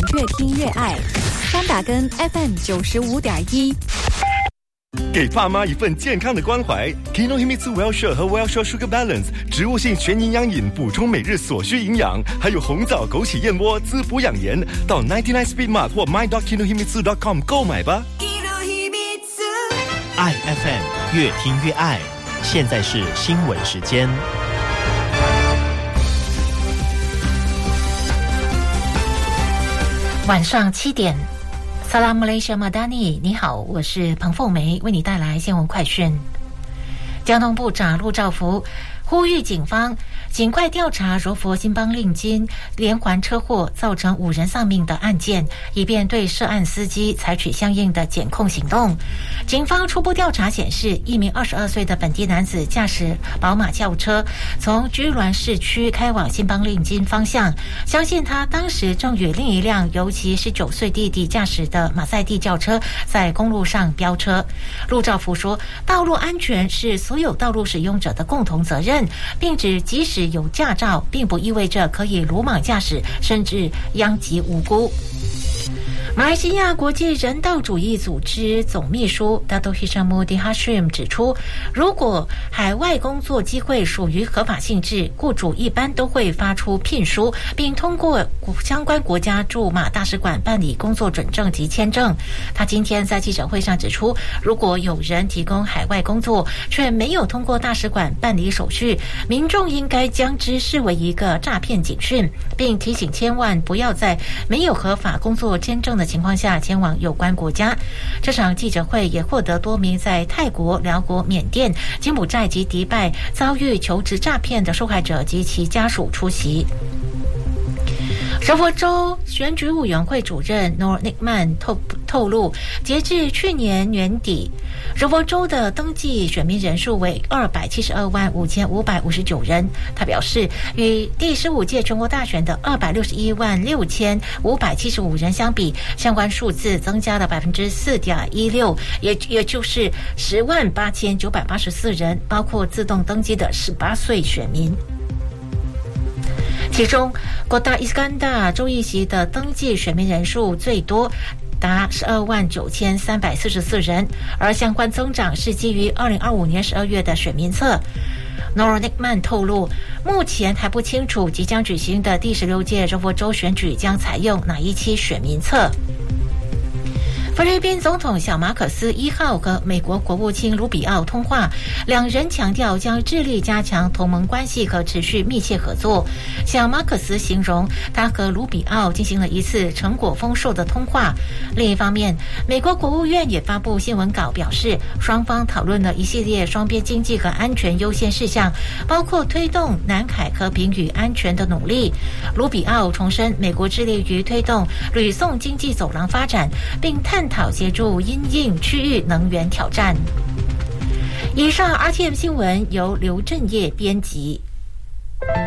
越听越爱。三打根 FM 95.1。 给爸妈一份健康的关怀 Kinohimitsu Wellshore 和 Wellshore Sugar Balance 植物性全营养饮，补充每日所需营养，还有红枣枸杞燕窝滋补养颜。到99 Speed Mart 或 my.kinohimitsu.com 购买吧。 爱 FM 越听越爱。现在是新闻时间。 晚上7点。Salam Malaysia Madani， 你好，我是彭凤梅，为你带来新闻快讯。交通部长陆兆福呼吁警方尽快调查柔佛新邦令金连环车祸造成5人丧命的案件，以便对涉案司机采取相应的检控行动。警方初步调查显示，一名22岁的本地男子驾驶宝马轿车从居銮市区开往新邦令金方向，相信他当时正与另一辆由其19岁弟弟驾驶的马赛蒂轿车在公路上飙车。陆兆福说，道路安全是所有道路使用者的共同责任，并指即使有驾照，并不意味着可以鲁莽驾驶，甚至殃及无辜。马来西亚国际人道主义组织总秘书 Dato Hishamuddin Hashim 指出，如果海外工作机会属于合法性质，雇主一般都会发出聘书，并通过相关国家驻马大使馆办理工作准证及签证。他今天在记者会上指出，如果有人提供海外工作却没有通过大使馆办理手续，民众应该将之视为一个诈骗警讯，并提醒千万不要在没有合法工作签证的情况下前往有关国家。这场记者会也获得多名在泰国、辽国、缅甸、柬埔寨及迪拜遭遇求职诈骗的受害者及其家属出席。柔佛州选举委员会主任 Nur Nikman 透露，截至去年年底，柔佛州的登记选民人数为2725559人。他表示，与第15届全国大选的2616575人相比，相关数字增加了 4.16%， 也就是108984人，包括自动登记的18岁选民。其中Kota Iskandar州议席的登记选民人数最多，达129344人，而相关增长是基于2025年12月的选民册。Nur Nikman 透露，目前还不清楚即将举行的第16届柔佛州选举将采用哪一期选民册。菲律宾总统小马可斯1号和美国国务卿卢比奥通话，两人强调将致力加强同盟关系和持续密切合作。小马可斯形容他和卢比奥进行了一次成果丰硕的通话。另一方面，美国国务院也发布新闻稿表示，双方讨论了一系列双边经济和安全优先事项，包括推动南海和平与安全的努力。卢比奥重申美国致力于推动吕宋经济走廊发展，并探讨协助因应区域能源挑战。以上 RTM 新闻由刘振业编辑。